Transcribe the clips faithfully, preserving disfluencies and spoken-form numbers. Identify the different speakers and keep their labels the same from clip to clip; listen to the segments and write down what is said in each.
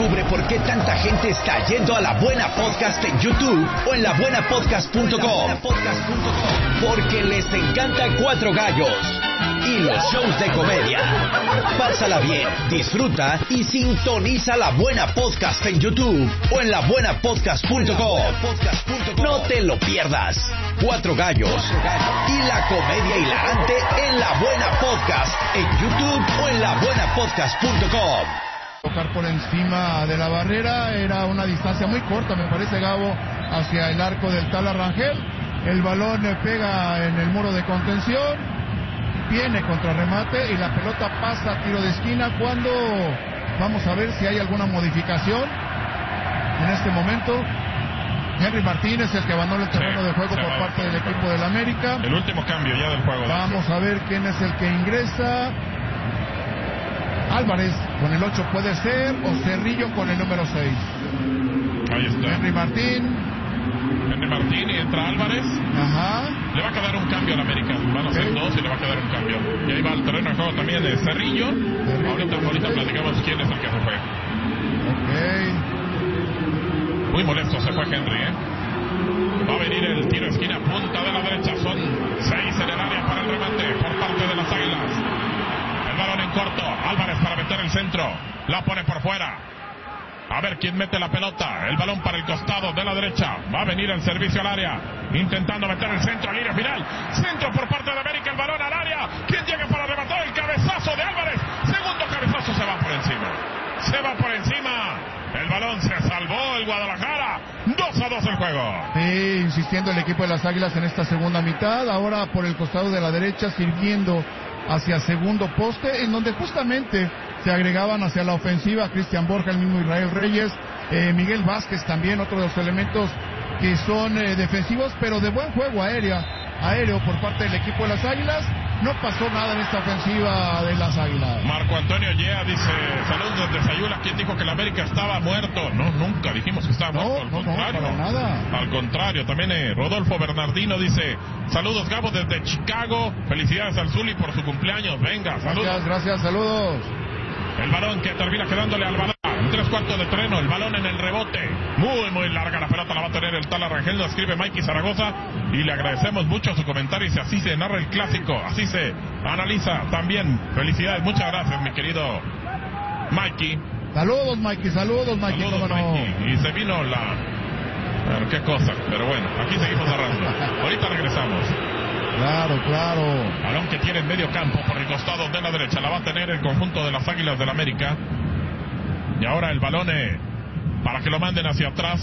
Speaker 1: Descubre por qué tanta gente está yendo a La Buena Podcast en YouTube o en la buena podcast punto com. Porque les encanta Cuatro Gallos y los shows de comedia. Pásala bien, disfruta y sintoniza La Buena Podcast en YouTube o en la buena podcast punto com. No te lo pierdas. Cuatro Gallos y la comedia hilarante en La Buena Podcast en YouTube o en la buena podcast punto com.
Speaker 2: Tocar por encima de la barrera, era una distancia muy corta, me parece, Gabo, hacia el arco del Tala Rangel. El balón pega en el muro de contención, viene contra remate y la pelota pasa a tiro de esquina. Cuando vamos a ver si hay alguna modificación en este momento. Henry Martínez, el que abandonó el terreno sí, de juego por parte del equipo del América.
Speaker 3: El último cambio ya del juego.
Speaker 2: Vamos a ver quién es el que ingresa. Álvarez con el ocho puede ser, o Cerrillo con el número seis.
Speaker 3: Ahí está.
Speaker 2: Henry Martín.
Speaker 3: Henry Martín y entra Álvarez.
Speaker 2: Ajá.
Speaker 3: Le va a quedar un cambio al América. Van a ser okay. dos y le va a quedar un cambio. Y ahí va el terreno de juego también de Cerrillo. Cerrillo. Ahorita, ahorita platicamos quién es el que se fue.
Speaker 2: Ok.
Speaker 3: Muy molesto se fue Henry, ¿eh? Va a venir el tiro de esquina, punta de la derecha. Son seis en el área para el remate por parte de las Águilas. El balón en corto. Álvarez para meter el centro. La pone por fuera. A ver quién mete la pelota. El balón para el costado de la derecha. Va a venir el servicio al área. Intentando meter el centro a línea final. Centro por parte de América. El balón al área. ¿Quién llega para rematar? El cabezazo de Álvarez. Segundo cabezazo, se va por encima. Se va por encima. El balón se salvó el Guadalajara. dos a dos el juego.
Speaker 2: Sí, insistiendo el equipo de las Águilas en esta segunda mitad. Ahora por el costado de la derecha, sirviendo hacia segundo poste, en donde justamente se agregaban hacia la ofensiva Cristian Borja, el mismo Israel Reyes, eh, Miguel Vázquez también, otro de los elementos que son eh, defensivos, pero de buen juego aéreo, aéreo por parte del equipo de las Águilas. No pasó nada en esta ofensiva de las Águilas.
Speaker 3: Marco Antonio Yea dice, saludos desde Sayula. ¿Quién dijo que el América estaba muerto? No, nunca dijimos que estaba
Speaker 2: no,
Speaker 3: muerto. Al
Speaker 2: no,
Speaker 3: contrario.
Speaker 2: No, para nada.
Speaker 3: Al contrario, también eh, Rodolfo Bernardino dice, saludos Gabo desde Chicago. Felicidades al Zuli por su cumpleaños. Venga, saludos.
Speaker 2: Gracias, gracias, saludos.
Speaker 3: El balón que termina quedándole al balón. Tres cuartos de terreno, el balón en el rebote. Muy, muy larga la pelota, la va a tener el Tala Rangel. Lo escribe Mikey Zaragoza y le agradecemos mucho su comentario. Y así se narra el clásico, así se analiza también. Felicidades, muchas gracias, mi querido Mikey.
Speaker 2: Saludos, Mikey, saludos, Mikey.
Speaker 3: Saludos, Mikey. Y se vino la... Bueno, qué cosa, pero bueno, aquí seguimos narrando. Ahorita regresamos.
Speaker 2: Claro, claro.
Speaker 3: Balón que tiene en medio campo por el costado de la derecha. La va a tener el conjunto de las Águilas del América. Y ahora el balón eh, para que lo manden hacia atrás.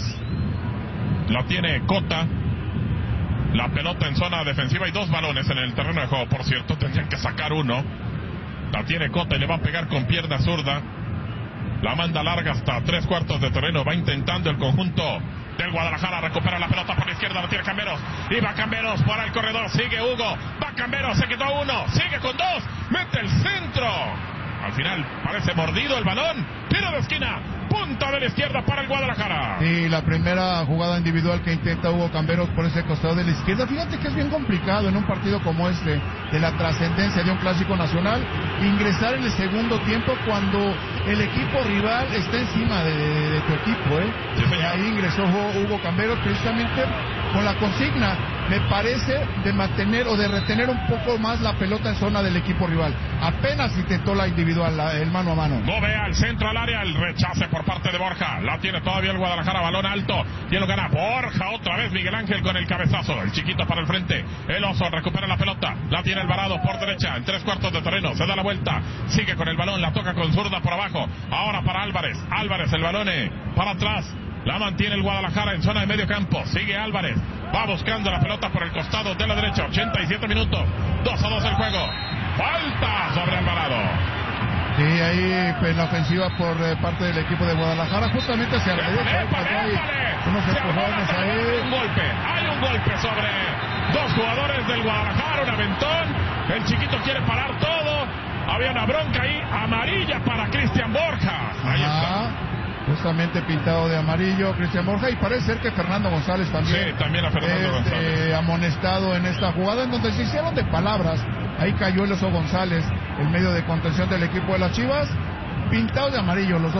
Speaker 3: La tiene Cota. La pelota en zona defensiva. Hay dos balones en el terreno de juego, por cierto. Tendrían que sacar uno. La tiene Cota y le va a pegar con pierna zurda. La manda larga hasta tres cuartos de terreno. Va intentando el conjunto del Guadalajara. Recupera la pelota por la izquierda. La tiene Camberos. Y va Camberos para el corredor. Sigue Hugo. Va Camberos. Se quitó uno. Sigue con dos. Mete el centro. Al final parece mordido el balón. Tiro de esquina. Punta de la izquierda para el Guadalajara.
Speaker 2: Y la primera jugada individual que intenta Hugo Camberos por ese costado de la izquierda. Fíjate que es bien complicado en un partido como este, de la trascendencia de un clásico nacional, ingresar en el segundo tiempo cuando el equipo rival está encima de, de, de tu equipo, ¿eh?
Speaker 3: Sí,
Speaker 2: ahí ingresó Hugo Camberos precisamente con la consigna, me parece, de mantener o de retener un poco más la pelota en zona del equipo rival. Apenas intentó la individual, la, el mano a mano.
Speaker 3: Bovea al centro al área, el rechace por parte de Borja. La tiene todavía el Guadalajara, balón alto. ¿Quién lo gana? Borja, otra vez Miguel Ángel con el cabezazo. El chiquito para el frente. El Oso recupera la pelota. La tiene el Varado por derecha, en tres cuartos de terreno. Se da la vuelta. Sigue con el balón, la toca con zurda por abajo. Ahora para Álvarez. Álvarez, el balón eh, para atrás. La mantiene el Guadalajara en zona de medio campo. Sigue Álvarez. Va buscando la pelota por el costado de la derecha. ochenta y siete minutos. dos a dos el juego. Falta sobre Alvarado.
Speaker 2: Sí, ahí pues, la ofensiva por eh, parte del equipo de Guadalajara. Justamente hacia la derecha. Unos empujones ahí.
Speaker 3: Un golpe. Hay un golpe sobre dos jugadores del Guadalajara. Un aventón. El chiquito quiere parar todo. Había una bronca ahí. Amarilla para Cristian Borja. Ahí
Speaker 2: Ajá.
Speaker 3: está.
Speaker 2: Justamente pintado de amarillo Cristian Borja, y parece ser que Fernando González también,
Speaker 3: sí, también a Fernando
Speaker 2: es
Speaker 3: González.
Speaker 2: Eh, amonestado en esta jugada en donde se hicieron de palabras. Ahí cayó el Oso González, el medio de contención del equipo de las Chivas, pintado de amarillo los dos.